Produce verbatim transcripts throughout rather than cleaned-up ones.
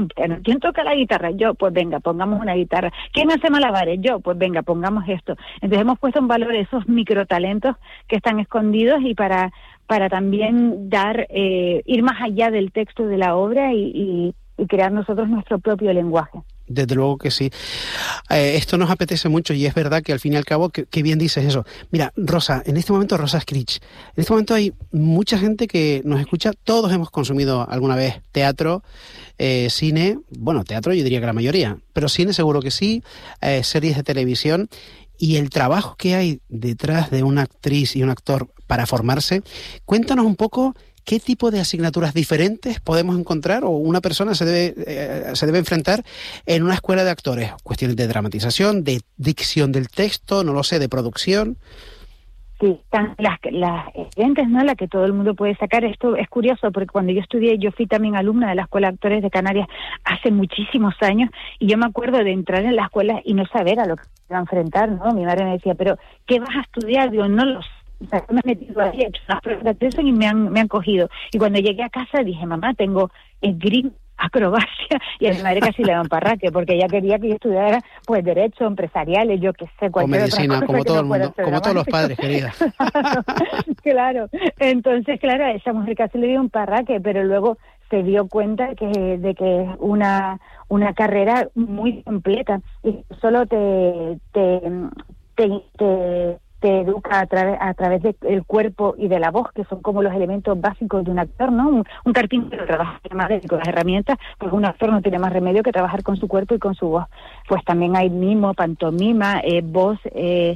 un piano. ¿Quién toca la guitarra? Yo, pues venga, pongamos una guitarra. ¿Quién hace malabares? Yo, pues venga, pongamos esto. Entonces hemos puesto en valor esos microtalentos que están escondidos y para para también dar eh, ir más allá del texto de la obra y, y, y crear nosotros nuestro propio lenguaje. Desde luego que sí. Eh, esto nos apetece mucho y es verdad que al fin y al cabo, que, que bien dices eso. Mira, Rosa, en este momento, Rosa Scritch, en este momento hay mucha gente que nos escucha, todos hemos consumido alguna vez teatro, eh, cine, bueno, teatro yo diría que la mayoría, pero cine seguro que sí, eh, series de televisión, y el trabajo que hay detrás de una actriz y un actor para formarse. Cuéntanos un poco qué tipo de asignaturas diferentes podemos encontrar o una persona se debe eh, se debe enfrentar en una escuela de actores. Cuestiones de dramatización, de dicción del texto, no lo sé, de producción. Sí, están las, las evidentes, ¿no? La que todo el mundo puede sacar. Esto es curioso porque cuando yo estudié, yo fui también alumna de la Escuela de Actores de Canarias hace muchísimos años y yo me acuerdo de entrar en la escuela y no saber a lo que iba a enfrentar, ¿no? Mi madre me decía, pero ¿qué vas a estudiar? Digo, no lo sé. O sea, me he metido ahí, he hecho unas pruebas de actuación y me han, me han cogido. Y cuando llegué a casa dije, mamá, tengo esgrima, acrobacia, y a mi madre casi le da un parraque, porque ella quería que yo estudiara pues derecho, empresariales, yo qué sé, cualquier o medicina, otra cosa como todo no el mundo, como todos los padres, querida. Claro, claro. Entonces, claro, a esa mujer casi le dio un parraque, pero luego se dio cuenta que de que es una una carrera muy completa y solo te te te, te te educa a través a través del cuerpo y de la voz, que son como los elementos básicos de un actor, ¿no? Un, un carpintero trabaja más con las herramientas, pues un actor no tiene más remedio que trabajar con su cuerpo y con su voz. Pues también hay mimo, pantomima, eh, voz, eh,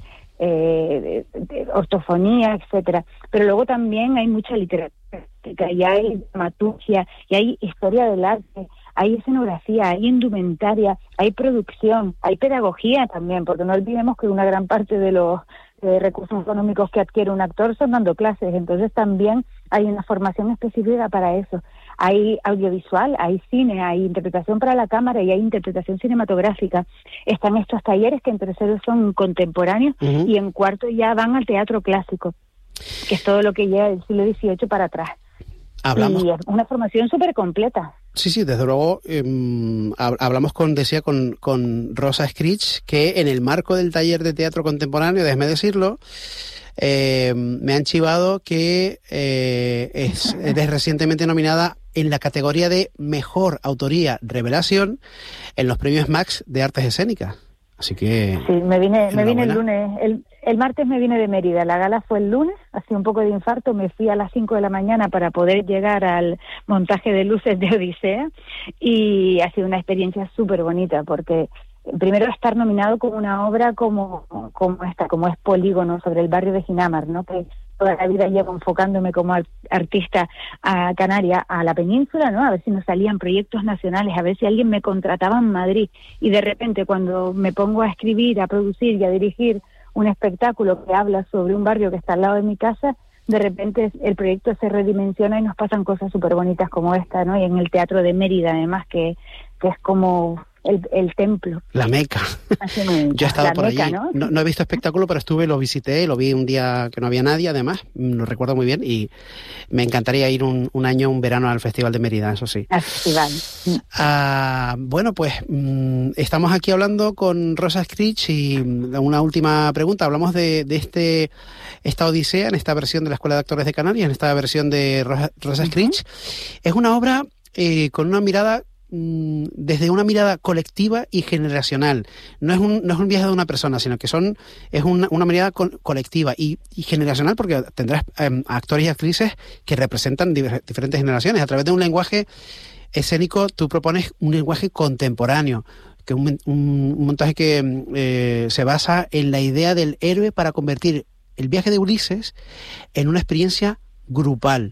eh, ortofonía, etcétera. Pero luego también hay mucha literatura, y hay dramaturgia, y hay historia del arte, hay escenografía, hay indumentaria, hay producción, hay pedagogía también, porque no olvidemos que una gran parte de los eh, recursos económicos que adquiere un actor son dando clases, entonces también hay una formación específica para eso. Hay audiovisual, hay cine, hay interpretación para la cámara y hay interpretación cinematográfica. Están estos talleres que en tercero son contemporáneos uh-huh. y en cuarto ya van al teatro clásico, que es todo lo que llega del siglo dieciocho para atrás. Hablamos. Y es una formación súper completa. Sí, sí, desde luego eh, hablamos con, decía, con, con Rosa Scritch, que en el marco del taller de teatro contemporáneo, déjeme decirlo, eh, me han chivado que eh, es, es recientemente nominada en la categoría de Mejor Autoría Revelación en los premios Max de Artes Escénicas. Así que... Sí, me vine, me vine el lunes, el, el martes me vine de Mérida, la gala fue el lunes, hacía un poco de infarto, me fui a las cinco de la mañana para poder llegar al montaje de luces de Odisea y ha sido una experiencia súper bonita porque primero estar nominado con una obra como, como esta, como es Polígono, sobre el barrio de Ginamar, ¿no? Que toda la vida llevo enfocándome como artista a Canarias, a la península, ¿no? A ver si nos salían proyectos nacionales, a ver si alguien me contrataba en Madrid. Y de repente cuando me pongo a escribir, a producir y a dirigir un espectáculo que habla sobre un barrio que está al lado de mi casa, de repente el proyecto se redimensiona y nos pasan cosas súper bonitas como esta, ¿no? Y en el Teatro de Mérida, además, que, que es como... El, el templo. La Meca. Yo he estado la por Meca, allí. ¿no? No, no he visto espectáculo, pero estuve, lo visité, lo vi un día que no había nadie, además, lo recuerdo muy bien, y me encantaría ir un, un año, un verano al Festival de Mérida, eso sí. Al festival. Ah, bueno, pues mmm, estamos aquí hablando con Rosa Scritch y una última pregunta. Hablamos de, de este esta Odisea, en esta versión de la Escuela de Actores de Canarias, en esta versión de Rosa, Rosa Scritch. Uh-huh. Es una obra eh, con una mirada desde una mirada colectiva y generacional. No es un, no es un viaje de una persona, sino que son es una, una mirada co- colectiva y, y generacional, porque tendrás eh, actores y actrices que representan di- diferentes generaciones. A través de un lenguaje escénico, tú propones un lenguaje contemporáneo, que un, un, un montaje que eh, se basa en la idea del héroe para convertir el viaje de Ulises en una experiencia grupal.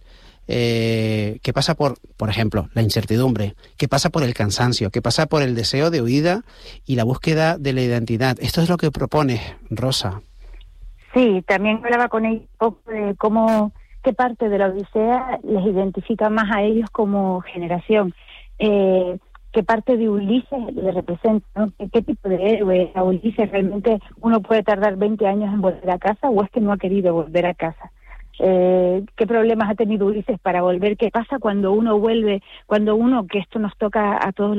Eh, que pasa por, por ejemplo, la incertidumbre, que pasa por el cansancio, que pasa por el deseo de huida y la búsqueda de la identidad. Esto es lo que propones, Rosa. Sí, también hablaba con ellos un poco de cómo, qué parte de la Odisea les identifica más a ellos como generación, eh, qué parte de Ulises le representa, ¿no? ¿Qué, qué tipo de héroe a Ulises? ¿Realmente uno puede tardar veinte años en volver a casa o es que no ha querido volver a casa? Eh, qué problemas ha tenido Ulises para volver, qué pasa cuando uno vuelve, cuando uno, que esto nos toca a todos